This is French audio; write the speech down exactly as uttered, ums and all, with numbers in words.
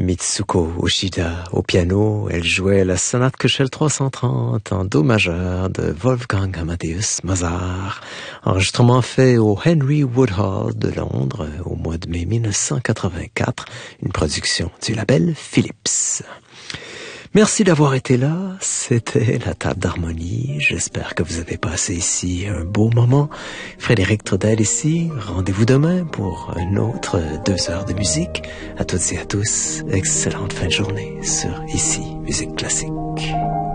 Mitsuko Ushida au piano, elle jouait la sonate Köchel trois cent trente en do majeur de Wolfgang Amadeus Mozart, enregistrement fait au Henry Woodhall de Londres au mois de mai mille neuf cent quatre-vingt-quatre, une production du label Philips. Merci d'avoir été là, c'était la table d'harmonie, j'espère que vous avez passé ici un beau moment. Frédéric Trudel ici, rendez-vous demain pour une autre deux heures de musique. À toutes et à tous, excellente fin de journée sur Ici Musique Classique.